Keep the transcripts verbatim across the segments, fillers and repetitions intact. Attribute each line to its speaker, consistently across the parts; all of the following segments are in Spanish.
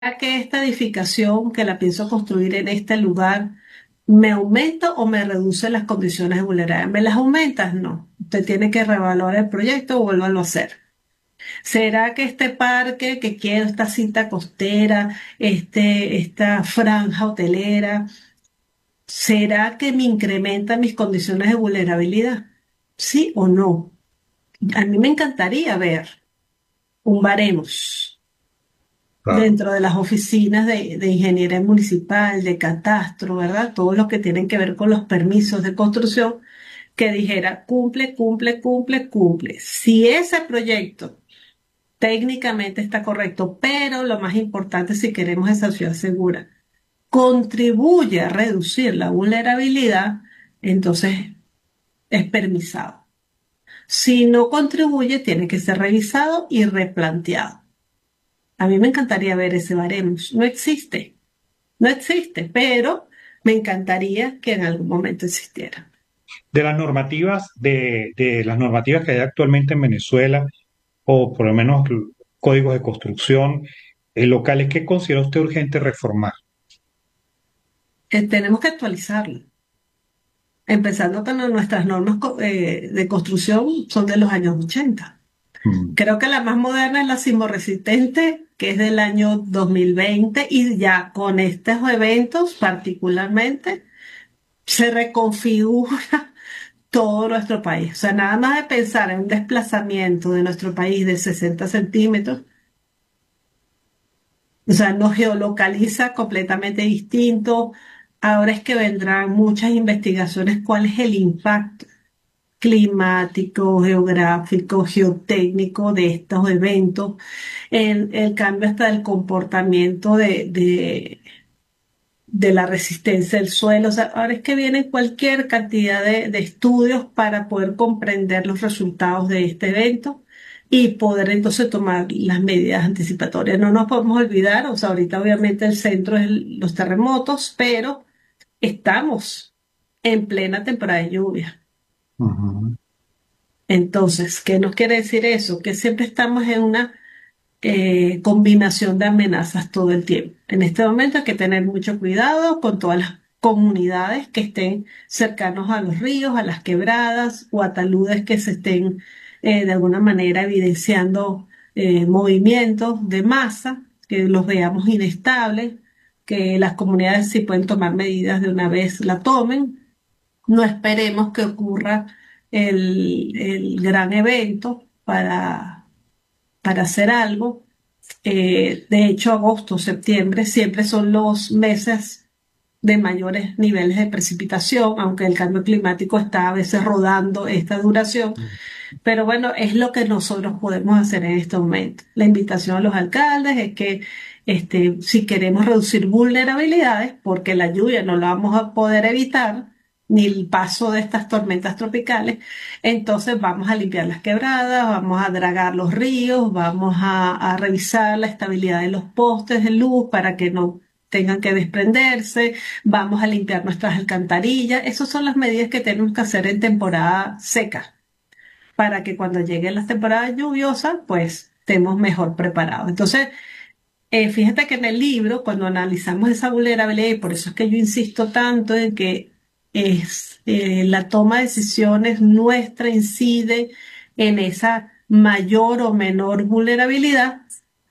Speaker 1: que esta edificación que la pienso construir en este lugar me aumenta o me reduce las condiciones de vulnerabilidad? ¿Me las aumentas? No. Usted tiene que reevaluar el proyecto o vuélvalo a hacer. ¿Será que este parque que quiero, esta cinta costera, este, esta franja hotelera, será que me incrementa mis condiciones de vulnerabilidad? ¿Sí o no? A mí me encantaría ver un baremos
Speaker 2: Claro.
Speaker 1: dentro de las oficinas de, de ingeniería municipal, de catastro, ¿verdad? Todo lo que tienen que ver con los permisos de construcción, que dijera cumple, cumple, cumple, cumple. Si ese proyecto técnicamente está correcto, pero lo más importante si queremos esa ciudad segura, contribuye a reducir la vulnerabilidad, entonces es permisado. Si no contribuye, tiene que ser revisado y replanteado. A mí me encantaría ver ese baremos. No existe. No existe, pero me encantaría que en algún momento existiera.
Speaker 2: De las normativas, de, de las normativas que hay actualmente en Venezuela, o por lo menos l- códigos de construcción eh, locales, ¿qué considera usted urgente reformar?
Speaker 1: Eh, tenemos que actualizarlo. Empezando con nuestras normas co- eh, de construcción son de los años ochenta.
Speaker 2: Mm.
Speaker 1: Creo que la más moderna es la sismorresistente, que es del año dos mil veinte, y ya con estos eventos particularmente se reconfigura todo nuestro país. O sea, nada más de pensar en un desplazamiento de nuestro país de sesenta centímetros, o sea, nos geolocaliza completamente distinto. Ahora es que vendrán muchas investigaciones, cuál es el impacto climático, geográfico, geotécnico de estos eventos, el, el cambio hasta del comportamiento de, de, de la resistencia del suelo. O sea, ahora es que vienen cualquier cantidad de, de estudios para poder comprender los resultados de este evento y poder entonces tomar las medidas anticipatorias. No nos podemos olvidar, o sea, ahorita obviamente el centro es el- los terremotos, pero estamos en plena temporada de lluvia.
Speaker 2: Ujú.
Speaker 1: Entonces, ¿qué nos quiere decir eso? Que siempre estamos en una eh, combinación de amenazas todo el tiempo. En este momento hay que tener mucho cuidado con todas las comunidades que estén cercanos a los ríos, a las quebradas o a taludes que se estén eh, de alguna manera evidenciando eh, movimientos de masa, que los veamos inestables, que las comunidades si pueden tomar medidas de una vez la tomen. No esperemos que ocurra el, el gran evento para, para hacer algo. Eh, de hecho, agosto, septiembre siempre son los meses de mayores niveles de precipitación, aunque el cambio climático está a veces rodando esta duración. Pero bueno, es lo que nosotros podemos hacer en este momento. La invitación a los alcaldes es que este, si queremos reducir vulnerabilidades, porque la lluvia no la vamos a poder evitar, ni el paso de estas tormentas tropicales, entonces vamos a limpiar las quebradas, vamos a dragar los ríos, vamos a, a revisar la estabilidad de los postes de luz para que no tengan que desprenderse, vamos a limpiar nuestras alcantarillas. Esas son las medidas que tenemos que hacer en temporada seca para que cuando lleguen las temporadas lluviosas, pues estemos mejor preparados. Entonces, eh, fíjate que en el libro, cuando analizamos esa vulnerabilidad, y por eso es que yo insisto tanto en que es eh, la toma de decisiones nuestra incide en esa mayor o menor vulnerabilidad,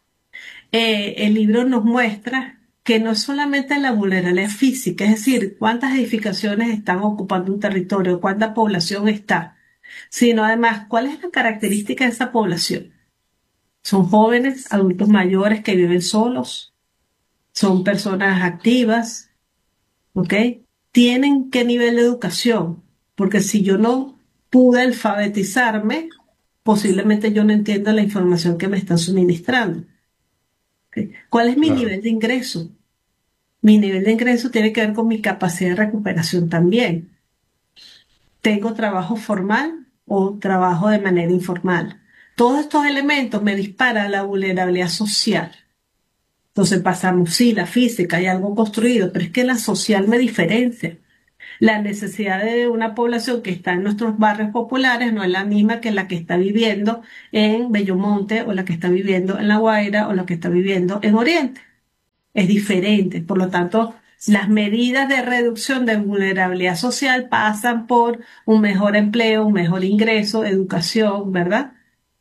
Speaker 1: eh, el libro nos muestra que no solamente la vulnerabilidad física, es decir, cuántas edificaciones están ocupando un territorio, cuánta población está, sino además cuál es la característica de esa población. Son jóvenes, adultos mayores que viven solos, son personas activas, ¿ok? Tienen qué nivel de educación, porque si yo no pude alfabetizarme, posiblemente yo no entienda la información que me están suministrando. ¿Ok? ¿Cuál es mi
Speaker 2: Claro.
Speaker 1: nivel de ingreso? Mi nivel de ingreso tiene que ver con mi capacidad de recuperación también. ¿Tengo trabajo formal o trabajo de manera informal? Todos estos elementos me disparan la vulnerabilidad social. Entonces pasamos, sí, la física, hay algo construido, pero es que la social me diferencia. La necesidad de una población que está en nuestros barrios populares no es la misma que la que está viviendo en Bellomonte o la que está viviendo en La Guaira o la que está viviendo en Oriente. es diferente. Por lo tanto, las medidas de reducción de vulnerabilidad social pasan por un mejor empleo, un mejor ingreso, educación, ¿verdad?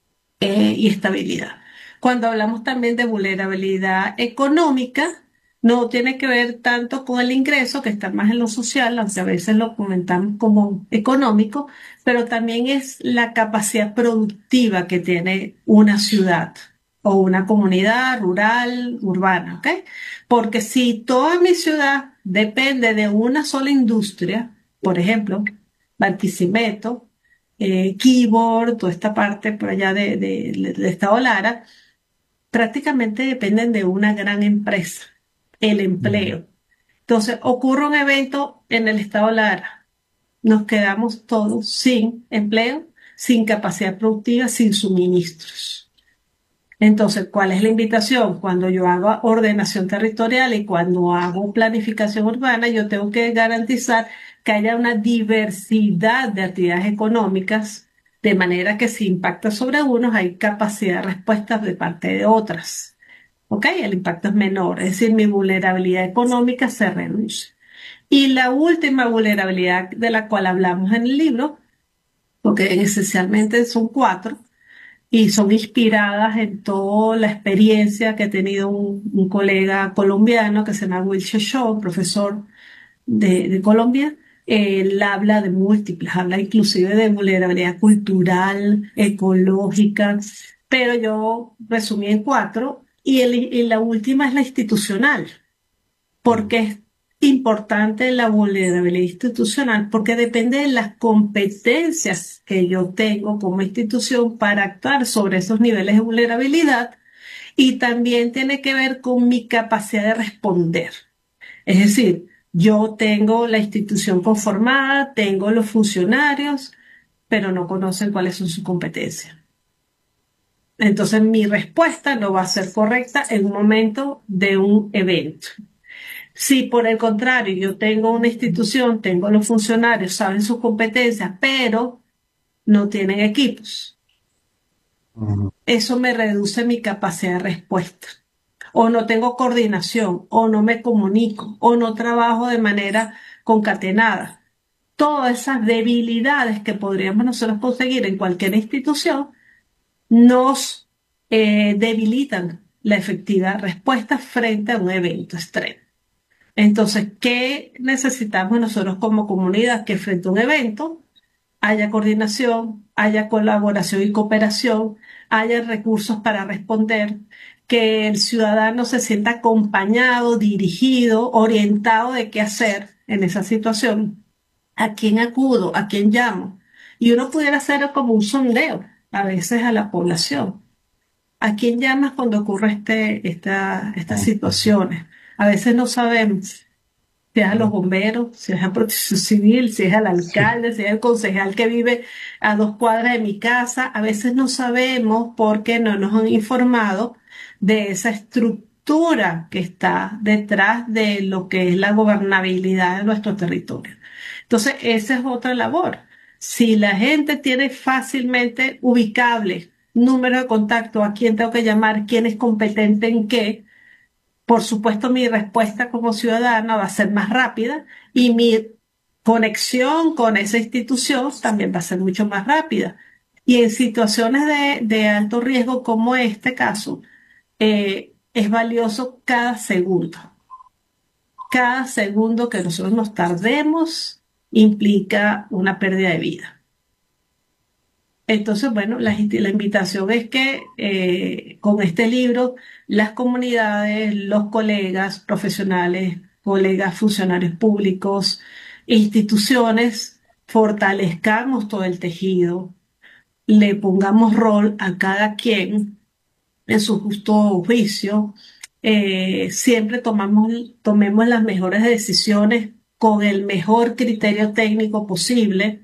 Speaker 1: Eh, y estabilidad. Cuando hablamos también de vulnerabilidad económica, no tiene que ver tanto con el ingreso, que está más en lo social, aunque a veces lo comentamos como económico, pero también es la capacidad productiva que tiene una ciudad o una comunidad rural, urbana, ¿ok? Porque si toda mi ciudad depende de una sola industria, por ejemplo, Barquisimeto, eh, Keyboard, toda esta parte por allá de, de- del estado Lara, prácticamente dependen de una gran empresa, el
Speaker 2: Ujú.
Speaker 1: empleo. Entonces, ocurre un evento en el estado Lara, nos quedamos todos sin empleo, sin capacidad productiva, sin suministros. Entonces, ¿cuál es la invitación? Cuando yo hago ordenación territorial y cuando hago planificación urbana, yo tengo que garantizar que haya una diversidad de actividades económicas, de manera que si impacta sobre unos, hay capacidad de respuesta de parte de otras. ¿Ok? El impacto es menor, es decir, mi vulnerabilidad económica se reduce. Y la última vulnerabilidad de la cual hablamos en el libro, porque esencialmente son cuatro, y son inspiradas en toda la experiencia que ha tenido un, un colega colombiano que se llama Wilshire Shaw, profesor de, de Colombia. Él habla de múltiples, habla inclusive de vulnerabilidad cultural, ecológica, pero yo resumí en cuatro y, el, y la última es la institucional. ¿Por
Speaker 2: Ujú.
Speaker 1: qué es importante la vulnerabilidad institucional? Porque depende de las competencias que yo tengo como institución para actuar sobre esos niveles de vulnerabilidad y también tiene que ver con mi capacidad de responder. Es decir, yo tengo la institución conformada, tengo los funcionarios, pero no conocen cuáles son sus competencias. Entonces mi respuesta no va a ser correcta en un momento de un evento. Si por el contrario yo tengo una institución, tengo los funcionarios, saben sus competencias, pero no tienen equipos,
Speaker 2: Ujú.
Speaker 1: eso me reduce mi capacidad de respuesta. O no tengo coordinación, o no me comunico, o no trabajo de manera concatenada. Todas esas debilidades que podríamos nosotros conseguir en cualquier institución nos eh, debilitan la efectiva respuesta frente a un evento extremo. Entonces, ¿qué necesitamos nosotros como comunidad? Que frente a un evento haya coordinación, haya colaboración y cooperación, haya recursos para responder, que el ciudadano se sienta acompañado, dirigido, orientado de qué hacer en esa situación, a quién acudo, a quién llamo. Y uno pudiera hacer como un sondeo a veces a la población. ¿A quién llamas cuando ocurre este, esta, estas situaciones? A veces no sabemos si es a los bomberos, si es a Protección Civil, si es al
Speaker 2: Sí.
Speaker 1: alcalde, si es el concejal que vive a dos cuadras de mi casa. A veces no sabemos porque no nos han informado de esa estructura que está detrás de lo que es la gobernabilidad de nuestro territorio. Entonces, esa es otra labor. Si la gente tiene fácilmente ubicable número de contacto, a quién tengo que llamar, quién es competente en qué, por supuesto, mi respuesta como ciudadana va a ser más rápida y mi conexión con esa institución también va a ser mucho más rápida. Y en situaciones de, de alto riesgo como este caso, eh, es valioso cada segundo. Cada segundo que nosotros nos tardemos implica una pérdida de vida. Entonces, bueno, la, la invitación es que eh, con este libro las comunidades, los colegas profesionales, colegas funcionarios públicos, instituciones, fortalezcamos todo el tejido, le pongamos rol a cada quien en su justo juicio, eh, siempre tomamos, tomemos las mejores decisiones con el mejor criterio técnico posible,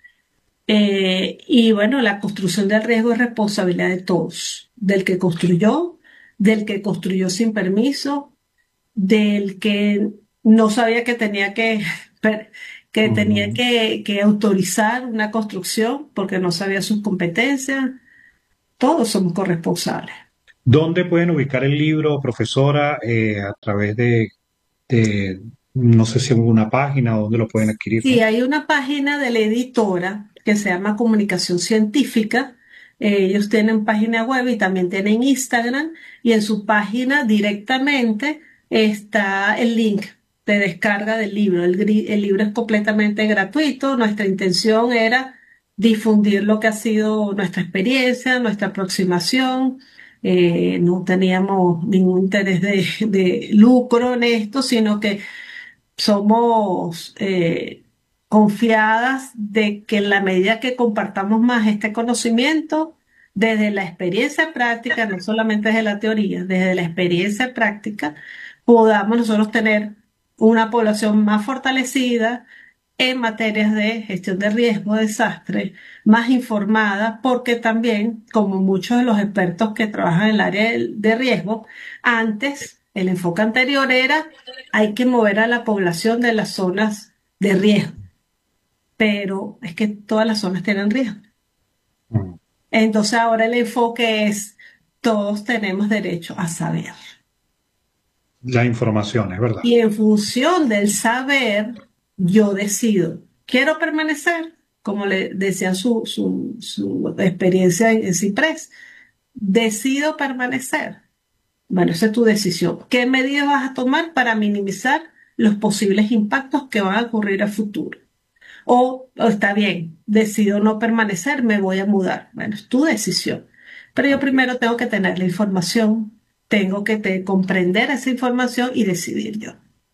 Speaker 1: eh, y bueno, la construcción del riesgo es responsabilidad de todos, del que construyó, del que construyó sin permiso, del que no sabía que tenía que, que tenía
Speaker 2: Ujú.
Speaker 1: que, que autorizar una construcción porque no sabía sus competencias. Todos somos corresponsables.
Speaker 2: ¿Dónde pueden ubicar el libro, profesora? Eh, a través de, de, no sé si alguna página donde lo pueden adquirir,
Speaker 1: Sí,
Speaker 2: ¿no?
Speaker 1: hay una página de la editora que se llama Comunicación Científica. Eh, ellos tienen página web y también tienen Instagram. Y en su página directamente está el link de descarga del libro. El, gri- el libro es completamente gratuito. Nuestra intención era difundir lo que ha sido nuestra experiencia, nuestra aproximación. Eh, no teníamos ningún interés de, de lucro en esto, sino que somos eh, confiadas de que en la medida que compartamos más este conocimiento, desde la experiencia práctica, no solamente desde la teoría, desde la experiencia práctica, podamos nosotros tener una población más fortalecida en materias de gestión de riesgo, desastre, más informada, porque también, como muchos de los expertos que trabajan en el área de de riesgo, antes el enfoque anterior era hay que mover a la población de las zonas de riesgo, pero es que todas las zonas tienen riesgo.
Speaker 2: Mm.
Speaker 1: Entonces ahora el enfoque es todos tenemos derecho a saber.
Speaker 2: La información, es verdad.
Speaker 1: Y en función del saber, yo decido, ¿quiero permanecer? Como le decía su, su, su experiencia en, en Ciprés, decido permanecer. Bueno, esa es tu decisión. ¿Qué medidas vas a tomar para minimizar los posibles impactos que van a ocurrir a futuro? O, o está bien, decido no permanecer, me voy a mudar. Bueno, es tu decisión. Pero yo primero tengo que tener la información, tengo que te- comprender esa información y decidir yo.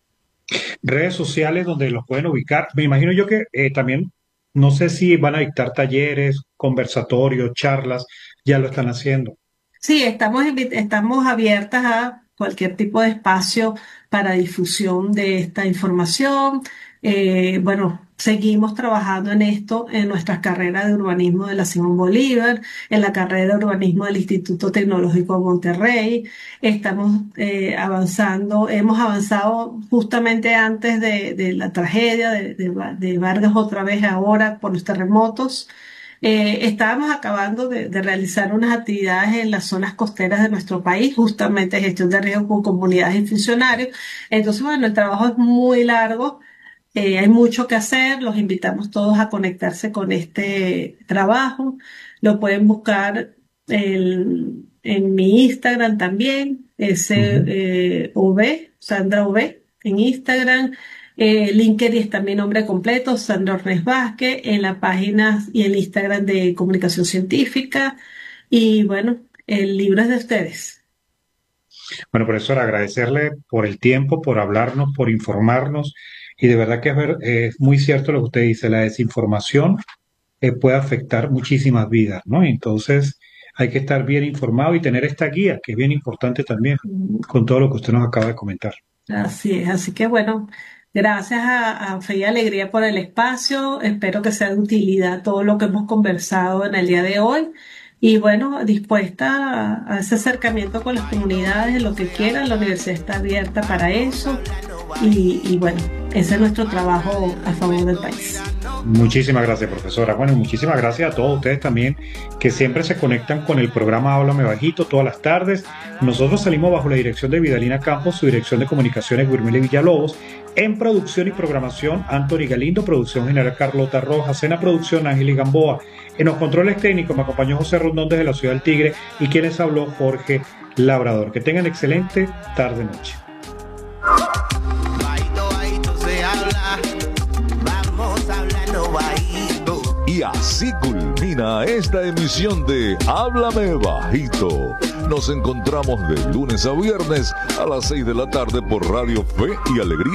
Speaker 2: Redes sociales donde los pueden ubicar. Me imagino yo que eh, también, no sé si van a dictar talleres, conversatorios, charlas, ya lo están haciendo.
Speaker 1: Sí, estamos, invi- estamos abiertas a cualquier tipo de espacio para difusión de esta información. Eh, bueno, seguimos trabajando en esto en nuestras carreras de urbanismo de la Simón Bolívar, en la carrera de urbanismo del Instituto Tecnológico de Monterrey. Estamos eh, avanzando, hemos avanzado justamente antes de, de la tragedia de, de Va- de Vargas otra vez ahora por los terremotos. Eh, estábamos acabando de, de realizar unas actividades en las zonas costeras de nuestro país, justamente gestión de riesgo con comunidades y funcionarios. Entonces, bueno, el trabajo es muy largo, eh, hay mucho que hacer, los invitamos todos a conectarse con este trabajo. Lo pueden buscar en, en mi Instagram también, S,
Speaker 2: Ujú.
Speaker 1: eh, V, Sandra V, en Instagram. Eh, LinkedIn está mi nombre completo, Sandra Ornes Vázquez, en la página y el Instagram de Comunicación Científica. Y bueno, el libro es de ustedes.
Speaker 2: Bueno, profesor, agradecerle por el tiempo, por hablarnos, por informarnos. Y de verdad que es, ver- es muy cierto lo que usted dice, la desinformación eh, puede afectar muchísimas vidas, ¿no? Entonces hay que estar bien informado y tener esta guía, que es bien importante también, con todo lo que usted nos acaba de comentar.
Speaker 1: Así es, así que bueno, gracias a, a Fe y Alegría por el espacio. Espero que sea de utilidad todo lo que hemos conversado en el día de hoy. Y bueno, dispuesta a, a ese acercamiento con las comunidades, lo que quieran, la universidad está abierta para eso. Y, y bueno, ese es nuestro trabajo a favor del país.
Speaker 2: Muchísimas gracias, profesora. Bueno, y muchísimas gracias a todos ustedes también que siempre se conectan con el programa Háblame Bajito todas las tardes. Nosotros salimos bajo la dirección de Vidalina Campos, su dirección de comunicaciones Guirmile Villalobos, en producción y programación Anthony Galindo, producción general Carlota Rojas, en la producción Ángeles Gamboa, en los controles técnicos me acompañó José Rondón desde la Ciudad del Tigre y quien les habló Jorge Labrador. Que tengan excelente tarde-noche.
Speaker 3: Bajito, bajito se habla. Vamos hablando bajito.
Speaker 4: Y así culmina esta emisión de Háblame Bajito. Nos encontramos de lunes a viernes a las seis de la tarde por Radio Fe y Alegría.